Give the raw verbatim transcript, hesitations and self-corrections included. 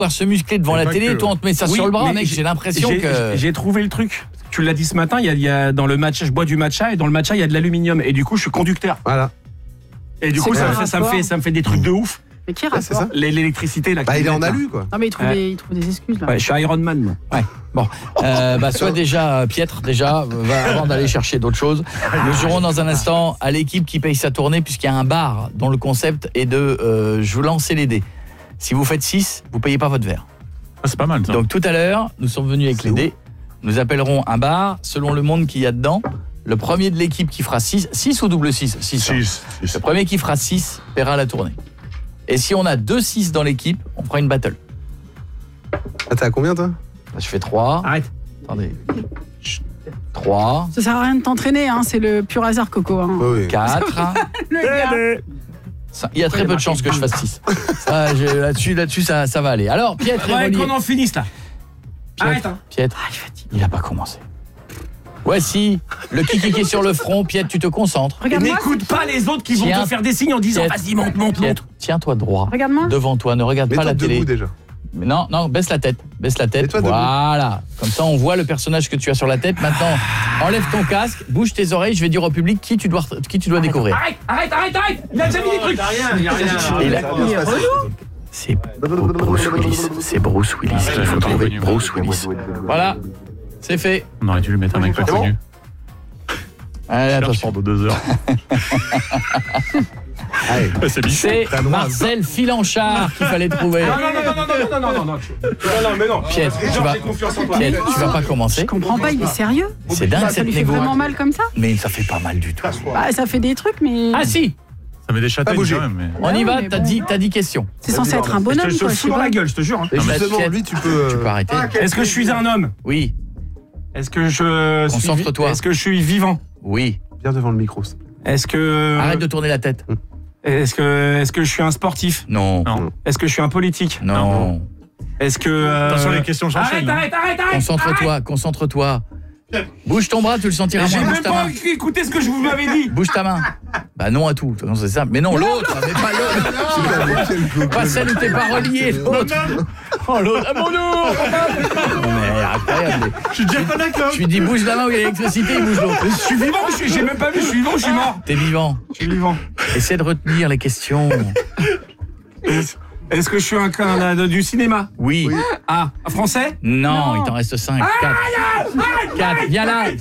pouvoir se muscler devant Mais la pas télé, que. toi on te met ça Oui, sur le bras, mais mec, j'ai l'impression j'ai- que... J'ai trouvé le truc. Tu l'as dit ce matin, il y a, il y a dans le matcha, je bois du matcha et dans le matcha il y a de l'aluminium et du coup je suis conducteur. Voilà. Et du C'est coup ça quoi me, le fait, ça, me rapport fait, ça me fait des trucs de ouf. Mais qui Ouais, c'est rapport ça. L'é- L'électricité là. Bah, qui il est en met, là. alu, quoi. Non mais il trouve, Ouais. des, il trouve des excuses là. Ouais, je suis Iron Man. moi. Ouais. Bon, euh, bah soit déjà euh, Pietre déjà va, avant d'aller chercher d'autres choses. Nous jouerons dans un instant à l'équipe qui paye sa tournée puisqu'il y a un bar dont le concept est de euh, je vous lance les dés. Si vous faites six, vous payez pas votre verre. Ah, c'est pas mal ça. Donc tout à l'heure, nous sommes venus avec C'est les dés. Nous appellerons un bar selon le monde qu'il y a dedans. Le premier de l'équipe qui fera six, six ou double six, six. six. Le premier qui fera six paiera la tournée. Et si on a deux six dans l'équipe, on fera une battle. Ah, t'es à combien, toi? Je fais trois. Arrête. Attendez. trois, Ça sert à rien de t'entraîner, hein, c'est le pur hasard, Coco. Hein. Oui, oui. quatre. Le gars. Ça, il y a très peu de chances que je fasse six. Ça, je- là-dessus, là-dessus, ça, ça va aller. Alors, Pietre et Ouais, Relier. qu'on en finisse là. Arrête. Pietre, Hein. Pietre, il n'a pas commencé. Voici le kiki qui est sur le front. Pietre, tu te concentres. Regarde-moi. N'écoute pas les autres qui vont Tiens. te faire des signes en disant Tiens. vas-y monte, monte, monte. Pietre, tiens-toi droit. Regarde-moi. Devant toi, ne regarde pas Mets-toi la télé. debout, déjà. Mais Non, non, baisse la tête, baisse la tête. Mets-toi debout. Voilà. Comme ça, on voit le personnage que tu as sur la tête. Maintenant, enlève ton casque, bouge tes oreilles. Je vais dire au public qui tu dois, qui tu dois découvrir. Arrête, arrête, arrête, arrête. Il a déjà mis des trucs. rien, y a rien. Il a- Il est relou. C'est Bruce Willis. C'est Bruce Willis qu'il faut trouver. Bruce Willis. Voilà, c'est fait. On aurait dû lui mettre un mec pas C'est bon connu. Allez, Cherche attention. pendant deux heures. Allez. Ouais, c'est Michel. C'est T'as le droit. Marcel Filanchard qu'il fallait trouver. Non, non, non, non, non, non, non, non, non, non, non, mais non. Pietre, tu Genre, vas, j'ai confiance en toi. Pietre, tu vas pas commencer. Je comprends pas, il est sérieux. C'est dingue Ça cette lui fait négo. vraiment mal comme ça. Mais ça fait pas mal du tout. Bah, ça fait des trucs, mais Ah si, Ça met des châtaignes bougé. quand même. Mais... on y Ouais, va, mais t'as bon. dit, t'as dit question. c'est censé être un Je bonhomme, te je te quoi. le Je sais fous dans pas. la gueule, je te jure. hein. Et Non, mais justement, Pietre, lui, tu peux... Tu peux euh, arrêter. Est-ce que je suis un homme? Oui, Est-ce que je suis Concentre-toi. Est-ce que je suis vivant? oui. Viens devant le micro. s'il te plaît. Est-ce que Arrête de tourner la tête. Est-ce que est-ce que je suis un sportif? Non, Non. Est-ce que je suis un politique? non. Est-ce que euh, Attention, les questions Arrête, s'enchaînent. hein. arrête, arrête, arrête. Concentre-toi, concentre-toi. Bouge ton bras, tu le sentiras J'ai moins. même Bouge ta pas main. écouté ce que je vous m'avais dit. Bouge ta main. Bah non à tout, c'est ça. Mais non, l'autre, mais pas l'autre. Pas celle où t'es pas relié, l'autre. Oh l'autre, ah mon Dieu. Mais incroyable. Je suis déjà pas d'accord. Je lui dis bouge la main où il y a l'électricité, il bouge l'autre. Je suis vivant, je suis- j'ai même pas vu, je suis vivant, je suis mort. T'es vivant. Je suis vivant. Essaie de retenir les questions. Est-ce que je suis un, un, un- du cinéma? Oui. Ah, un français? Non, Non. il t'en reste cinq. quatre. quatre, viens là.